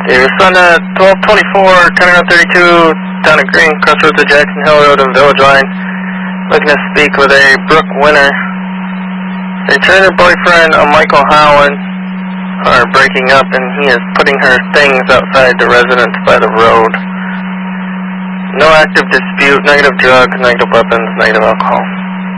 They respond to 1224, County Road 32, down at Green, crossroads of Jackson Hill Road and Village Line. Looking to speak with a Brooke Winter. They and her boyfriend, Michael Howland, are breaking up, and he is putting her things outside the residence by the road. No active dispute, negative drugs, negative weapons, negative alcohol.